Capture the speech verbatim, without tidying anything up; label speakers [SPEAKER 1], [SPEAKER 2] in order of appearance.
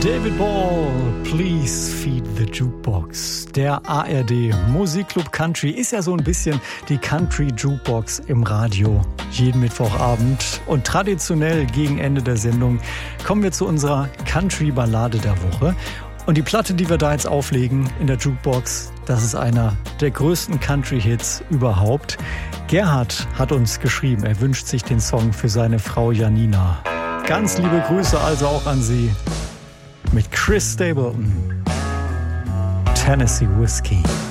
[SPEAKER 1] David Ball, Please Feed the Jukebox. Der A R D Musikclub Country ist ja so ein bisschen die Country Jukebox im Radio. Jeden Mittwochabend. Und traditionell gegen Ende der Sendung kommen wir zu unserer Country-Ballade der Woche. Und die Platte, die wir da jetzt auflegen in der Jukebox, das ist einer der größten Country-Hits überhaupt. Gerhard hat uns geschrieben, er wünscht sich den Song für seine Frau Janina. Ganz liebe Grüße also auch an Sie. Mit Chris Stapleton, Tennessee Whiskey.